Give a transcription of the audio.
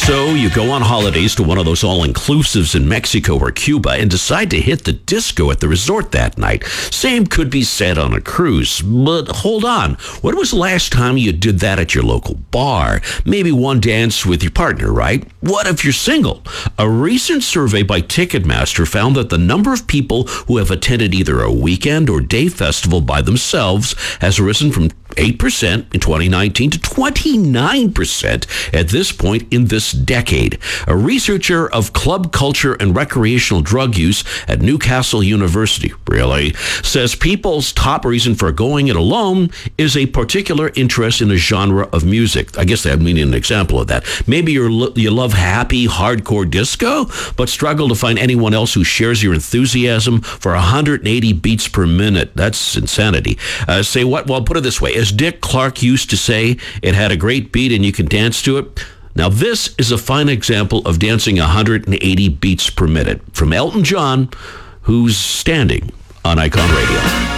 So you go on holidays to one of those all-inclusives in Mexico or Cuba and decide to hit the disco at the resort that night. Same could be said on a cruise. But hold on. When was the last time you did that at your local bar? Maybe one dance with your partner, right? What if you're single? A recent survey by Ticketmaster found that the number of people who have attended either a weekend or day festival by themselves has risen from 8% in 2019 to 29% at this point in this decade. A researcher of club culture and recreational drug use at Newcastle University, says people's top reason for going it alone is a particular interest in a genre of music. I guess that means an example of that. Maybe you love happy, hardcore disco, but struggle to find anyone else who shares your enthusiasm for 180 beats per minute. That's insanity. Say what? Well, put it this way. As Dick Clark used to say, it had a great beat and you can dance to it. Now, this is a fine example of dancing 180 beats per minute from Elton John, who's standing on Icon Radio.